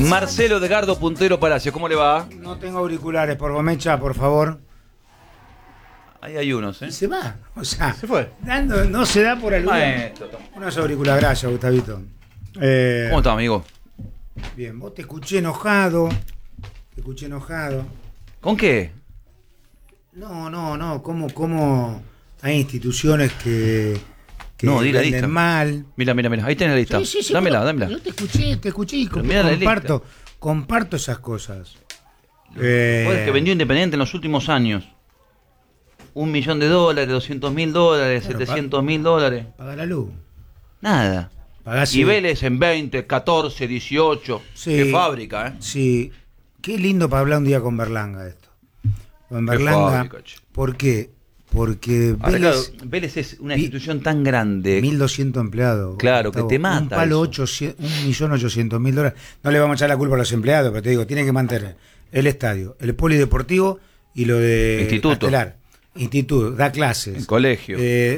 Marcelo Edgardo Puntero Palacio, ¿cómo le va? No tengo auriculares, por Gomecha, por favor. Ahí hay unos, ¿eh? Se va, o sea, Se fue. No se da por alguno. Maestro. Unos auriculares, gracias, Gustavito. ¿Cómo está, amigo? Bien, vos te escuché enojado. ¿Con qué? No, ¿cómo hay instituciones que No, di la venden lista. mal? Mira, ahí tenés la lista. Sí, dámela. Yo te escuché y Mirá la comparto esas cosas. Joder, que vendió Independiente en los últimos años. $1 millón, $200.000, Claro, $700.000. Paga la luz. Nada. Pagás, Y Vélez en 20, 14, 18. Sí. Qué fábrica, ¿eh? Sí, qué lindo para hablar un día con Berlanga esto. Con Qué Berlanga, fábrica, che. ¿por qué? Porque Ahora, Vélez, claro, Vélez es una institución tan grande. 1.200 empleados. Claro, que te mata Un palo eso. $1.800.000. No le vamos a echar la culpa a los empleados, pero te digo, tiene que mantener el estadio, el polideportivo y lo de Instituto. Castelar. Instituto, da clases. El colegio.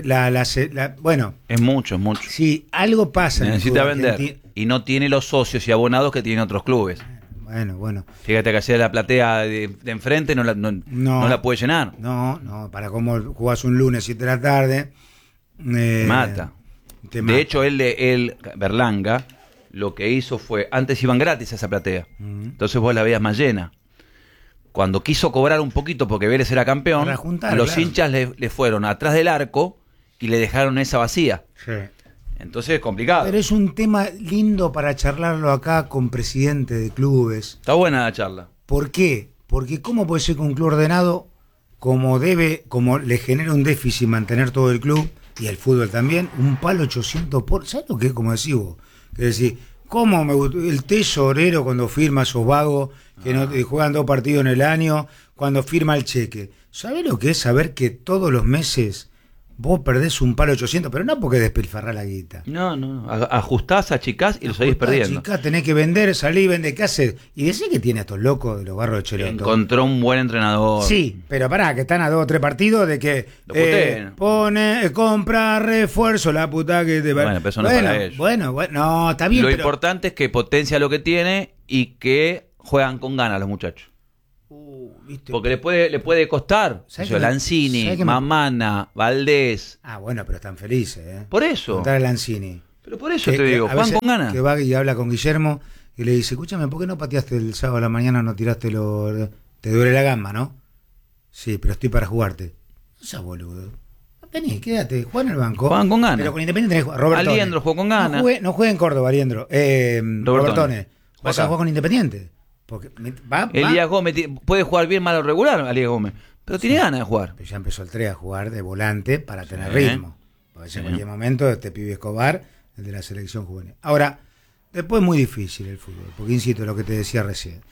Bueno, Es mucho. si algo pasa en el Necesita fútbol vender. argentino- Y no tiene los socios y abonados que tienen otros clubes. Bueno. Fíjate que ayer la platea de enfrente no la puede llenar. No, para cómo jugás un lunes 7 de la tarde. Mata. Te mata. De hecho, él, Berlanga, lo que hizo fue, antes iban gratis a esa platea. Entonces vos la veías más llena. Cuando quiso cobrar un poquito porque Vélez era campeón, Para juntar, los claro. hinchas le fueron atrás del arco y le dejaron esa vacía. Sí. Entonces es complicado. Pero es un tema lindo para charlarlo acá con presidentes de clubes. Está buena la charla. ¿Por qué? Porque ¿cómo puede ser que un club ordenado, como le genera un déficit mantener todo el club, y el fútbol también, un palo 800 por... ¿Sabes lo que es? Como decís vos. Que decís, ¿cómo me gustó? El tesorero cuando firma esos vagos, que no juegan 2 partidos en el año, cuando firma el cheque. ¿Sabés lo que es saber que todos los meses vos perdés un palo 800? Pero no porque despilfarrás la guita. No. Ajustás, achicás y lo seguís perdiendo. Chicas, tenés que vender, salir, vender, ¿qué haces? Y decís que tiene a estos locos de los barros de Cheloto. Encontró un buen entrenador. Sí, pero pará, que están a 2 o 3 partidos de que Lo puteen. compra refuerzo, la puta que te... Bueno, pero eso no es para ellos. Bueno, no, está bien, Lo pero... importante es que potencia lo que tiene y que juegan con ganas los muchachos. ¿viste? Porque le puede costar. ¿Sabés Eso, que me- Lanzini, sabés que me- Mamana, Valdés. Bueno, pero están felices, ¿eh? Por eso. Contar a Lanzini. Pero por eso Que- te que digo, a juegan veces con ganas. Que va y habla con Guillermo y le dice, escúchame, ¿por qué no pateaste el sábado a la mañana, no tiraste te duele la gamba, ¿no? Sí, pero estoy para jugarte. No seas boludo. Vení, quédate, juega en el banco. Juegan con ganas. Pero con Independiente tenés que jugar. Robertone. Aliendro jugó con ganas. No juegue en Córdoba, Aliendro. Robertone. Vas a Acá. jugar con Independiente. Porque va. Elías Gómez puede jugar bien, mal o regular, Elías Gómez. Pero tiene ganas de jugar. Pero ya empezó el 3 a jugar de volante para tener Sí. ritmo. Porque en cualquier momento este pibe Escobar, el de la selección juvenil. Ahora, después es muy difícil el fútbol. Porque insisto, lo que te decía recién.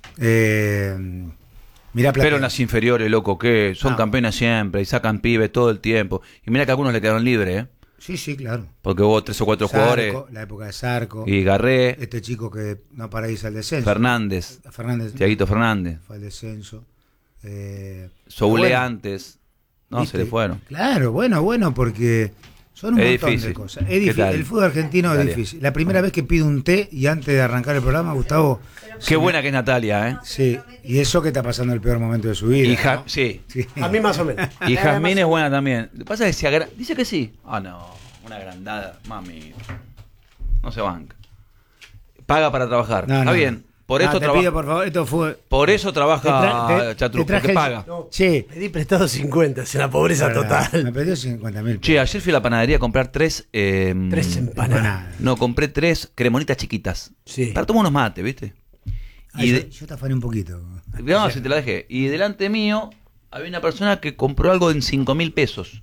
Mirá Platense. Pero en las inferiores, loco, que son No. campeones siempre y sacan pibes todo el tiempo. Y mira que algunos le quedaron libres, ¿eh? Sí, claro. Porque hubo 3 o 4 Zarco, jugadores. la época de Zarco. Y Garré, Este chico que no para irse al descenso. Fernández, Tiaguito Fernández, fue al descenso. Soule bueno, antes. No, ¿viste? se le fueron. Claro, bueno, porque son un Es montón difícil. de cosas. Es ¿Qué difícil. tal? El fútbol argentino es Italia. difícil. La primera vez que pido un té y antes de arrancar el programa, Gustavo. Qué buena que es Natalia, ¿eh? Sí, y eso que está pasando el peor momento de su vida. Y ¿no? sí. Sí. A mí más o menos. Y Jazmín es buena también. Lo que pasa es que dice que sí. Ah, no. Una agrandada. Mami. No se banca. Paga para trabajar. No, Está no. bien. Por No, eso te trabaja. pido, por favor, esto fue. Por eso trabaja te Chatruc, traje porque el- paga. No, Che. pedí prestado 50, es una pobreza Me total. perdió 50.000. Che, ayer fui a la panadería a comprar 3. 3 empanadas. No, compré 3 cremonitas chiquitas. Sí. Para tomar unos mates, ¿viste? Y yo te afané un poquito. no, si te la dejé. Y delante mío había una persona que compró algo en 5.000 pesos.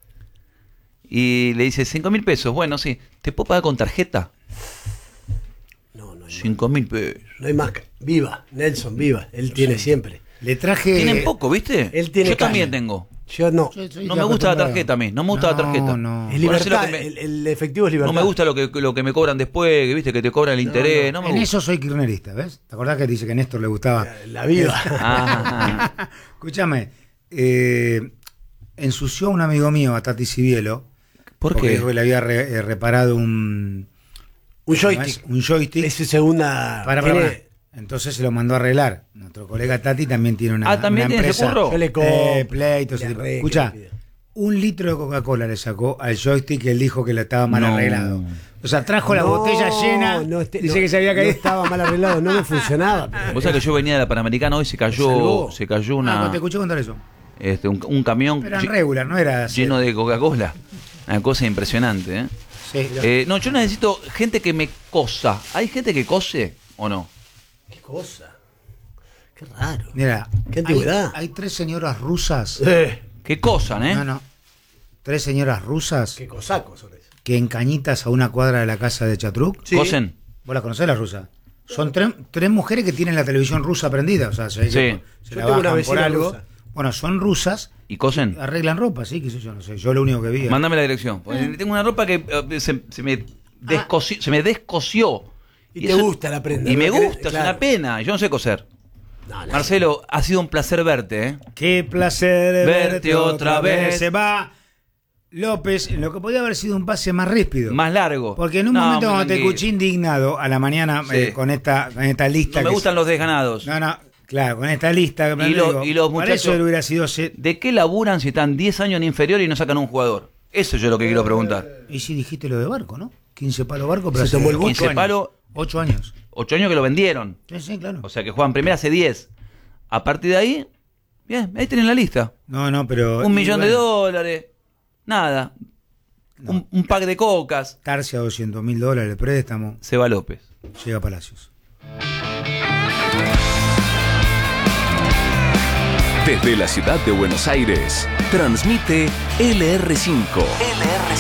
Y le dice, 5.000 pesos. Bueno, sí. ¿Te puedo pagar con tarjeta? No, no, 5.000 pesos. no hay más. Viva, Nelson, viva. Él tiene siempre. Le traje. Tienen poco, ¿viste? él tiene Yo también caña. tengo. Yo no. No me gusta la tarjeta a mí. No me gusta la tarjeta. No. Es Bueno, eso es lo libertad, que me- el efectivo es libertad. No me gusta lo que me cobran después, que viste que te cobran el interés. No, me En gusta. eso soy kirchnerista, ¿ves? ¿Te acordás que dice que a Néstor le gustaba? La vida. Ah, Escúchame, ensució a un amigo mío, a Tati Cibielo. ¿Por porque qué? dijo que le había reparado un Un joystick. Un joystick. Es su segunda. Para, tiene Entonces se lo mandó a arreglar. Nuestro colega Tati también tiene una, ¿también una tiene ese empresa. curro? Yo le compro, Play, todo ese le tipo. arreglo, Escucha, le pido. 1 litro de Coca-Cola le sacó al joystick que él dijo que lo estaba mal No. arreglado. O sea, trajo la botella llena. Dice que se había caído. No estaba mal arreglado, no me funcionaba. pero- Vos sabés que yo venía de la Panamericana hoy, se Salvó. cayó Ah, una, te escuché contar eso. un camión Pero en regular, no era así. lleno de Coca-Cola. Una cosa impresionante, ¿eh? Sí. No, yo necesito gente que me cosa. ¿Hay gente que cose o no? Qué cosa. Qué raro. Mira, Qué antigüedad. hay 3 señoras rusas. Que cosan, ¿eh? No. 3 señoras rusas Qué cosacos son esos. que en Cañitas a una cuadra de la casa de Chatruc. Sí. ¿Cosen? ¿Vos las conocés, las rusas? Son 3 mujeres que tienen la televisión rusa prendida. O sea, se Sí. se Yo la tengo una bajan vecina por algo. rusa. Bueno, son rusas, ¿Y cosen? arreglan ropa, sí, qué sé yo, no sé. Yo lo único que vi. Mándame la dirección. Porque tengo una ropa que se me descosió. Y te gusta la prenda. Y ¿no? me Querés- gusta, es claro. una pena. Yo no sé coser. No, no. Marcelo, ha sido un placer verte, ¿eh? Qué placer Verte otra vez. Se va López, en lo que podía haber sido un pase más ríspido. Más largo. Porque en un No, momento muy cuando te tranquilo. escuché indignado a la mañana Sí. con esta lista. No me que- gustan los desganados. No, claro, con esta lista. que Y digo, los para muchachos- eso él hubiera sido. ¿De qué laburan si están 10 años en inferior y no sacan un jugador? Eso yo es lo que quiero preguntar. Y sí dijiste lo de Barco, ¿no? 15 palos Barco, pero Se tomó el hace 15 8 palos. 8 años. 8 años que lo vendieron. Sí, claro. O sea que juegan primera hace 10. A partir de ahí, bien, ahí tienen la lista. No, pero. 1 millón de bueno, dólares. Nada. Un pack de cocas. Tarcia a $200.000 el préstamo. Seba López. Llega a Palacios. Desde la ciudad de Buenos Aires, transmite LR5.